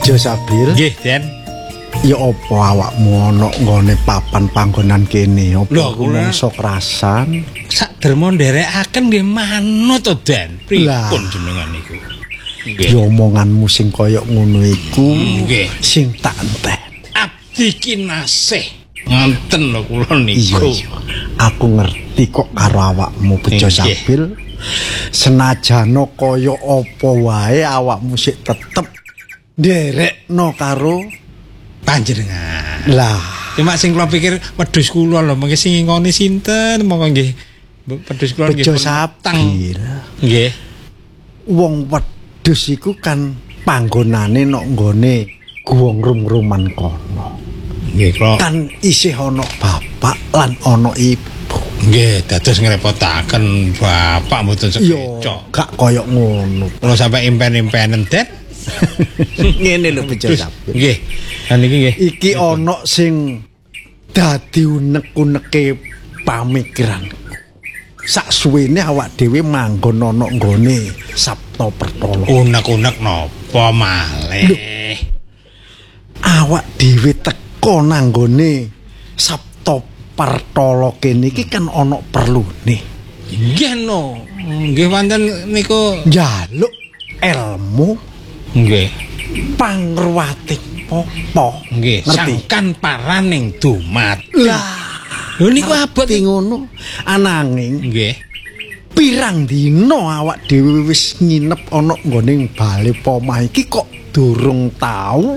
Bejo Sabil. Nggih, Den. Ya apa awakmu ana nggone papan panggonan kene? Apa mangsa krasan? Sak dermo nderekaken nggih manut to, Den. Pripun jenengan niku? Ya omonganmu sing kaya ngono iku sing tak entek. Abdi kinasih. Ngonten lho kula niku. Iya. Aku ngerti kok karo awakmu Bejo Sabil. Senajana kaya apa wae awakmu sik tetep nderekno karo panjenengan. Lah, cuma sing kula pikir wedhus kula lho, mengke sing ngoni sinten monggo nggih. Wedhus kula nggih Bejo Sabil. Nggih. Wong wedhus iku kan panggonane nok nggone guwa ngrum-ngruman kono. Nggih, kula kan isih ana bapak lan ana ibu. Nggih, dados ngrepotaken bapak mboten sekecok. Gak koyo ngono. Kula sampe impen-impenen, Den. Ngene lho Bejo Sabil. Nggih. Lah niki nggih. Iki ana sing dadi unek-uneke pamikiran. Sak suwene awak dhewe manggon ana nggone Sabta Pertolo. Unek-unek napa malih? Awak dhewe teko nang nggone Sabta Pertolo kene iki kan ana perlune. Nggih no. Nggih wonten niku njaluk ilmu. Nggih. Pangruwating popo. Nggih, sangkan paraning dumat. Lah, lho niku abot ngono. Ananging nggih. Pirang dina awak dhewe wis nginep ana nggone bale pomah iki kok durung tau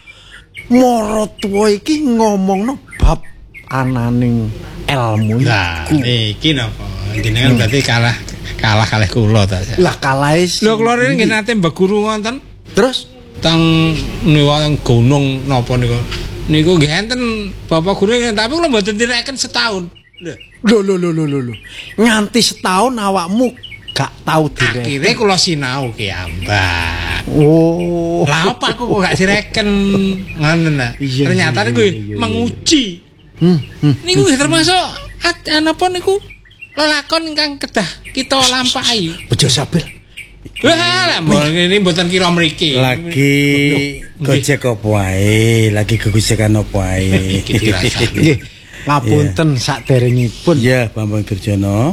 maratuwa iki ngomongno bab ananing ilmu iku. Lah, iki napa? Jenengan berarti kalah kalih kula ta. Lah kalah lho kula niki nate mbeguru wonten. Terus teng niku gunung napa niku. Niku nggih enten Bapak Guru tapi kula mboten direken setahun. Lho. Nganti setahun awakmu gak tau direken. Akhire kula sinau ki ambak. Oh. Lah apa aku kok gak direken ngoten ta. Ternyata niku menguji. Niku nggih termasuk napa niku lelakon ingkang kedah kita lampahi. Bejo Sabil. Lah, ini mboten kira mriki. Lagi gojek apa wae, lagi gegojekan apa wae. Nggih. Ngapunten saderengipun. Ya, Bambang Durjana.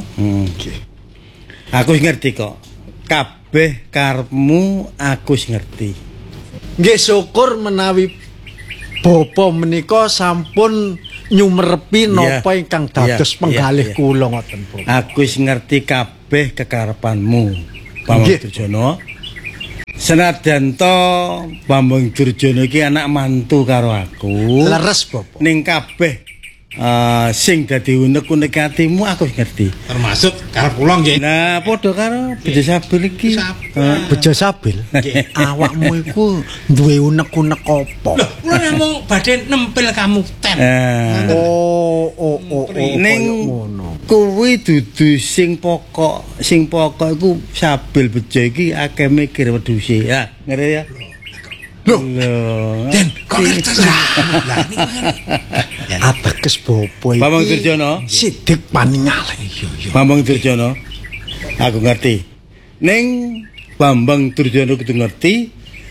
Aku ngerti kok. Kabeh karepmu aku ngerti. Nggih syukur menawi bapa menika sampun nyumerepi napa ingkang dados penggalih kula ngoten, Bu. Aku ngerti kabeh kekarepanmu. Bambang Durjana. Senajan to Bambang Durjana iki anak mantu karo aku. Leres, Bapak. Ning kabeh sing dadi unek-unek atimu aku ngerti. Termasuk karep kula nggih. Nah, padha karo Bejo Sabil iki. Bejo Sabil. Awakmu iku duwe unek-unek apa? Kula namung badhe nempel kamu tem. Oh. Ning kuwi dudu sing pokok iku Sabil Bejo iki akeh mikir wedhuse. Ya, ngerti ya? Loh, Den, kok ngertos lah niku kan. Ateges bapa iki. Bambang Durjana, sidik paningalih. Bambang Durjana. Aku ngerti. Ning Bambang Durjana kudu ngerti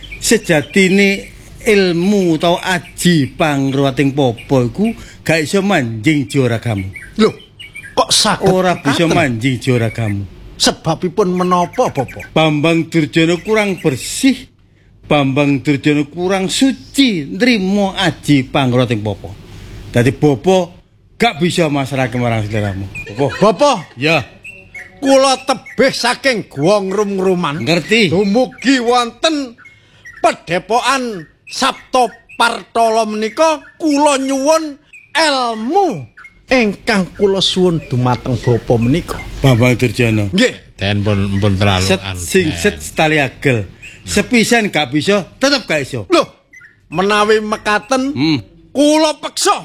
sejatine ilmu utawa aji pangruwating papa iku gak iso manjing jiwaragamu. Loh, kok saged ora bisa manjing jiwaragamu? Sebabipun menapa, Bapak? Bambang Durjana kurang bersih. Bambang Durjana kurang suci nrimo aji pangruwating papa. Dadi bapa gak bisa masrahke marang sliramu. Bapak, ya. Kula tebih saking guwa ngrum-ngruman. Ngerti. Dumugi wonten Padepokan Sabta Pertolo menika kula nyuwun ilmu ingkang kula suwun dumateng bapa menika. Bambang Durjana. Nggih. Den pun terlalu Singset tali agel. Sepisan gak bisa, tetep gak iso. Loh, menawi mekaten kula peksa.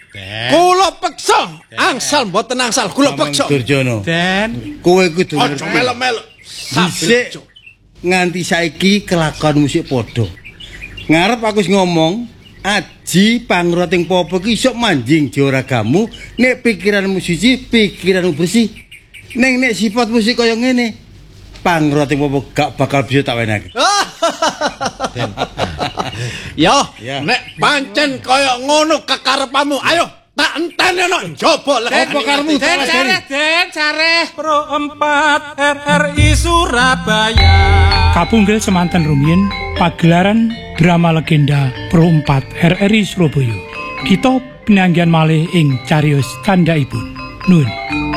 Kula peksa. Angsal mboten angsal, kula peksa. Durjana. Den, kowe kudu aja melok-melok. Dhisik nganti saiki kelakuanmu sik padha. Ngarep aku wis ngomong, aji pangruwating papa ki iso manjing jiwaragamu nek pikiranmu suci, pikiranmu bersih. Ning nek sifatmu sik kaya ngene, pangruwating papa gak bakal bisa tak wenehake. Yo, Ya. nek pancen kaya ngono kekarepamu, ayo tak enteni ana njaba lek Apa karemu tak ladeni? Jareh. Pro 4 RRI Surabaya. Kapunggil semanten rumiyin pagelaran drama legenda Pro 4 RRI Surabaya. Kita pinanggihan malih ing cariyos candhaipun. Nuwun.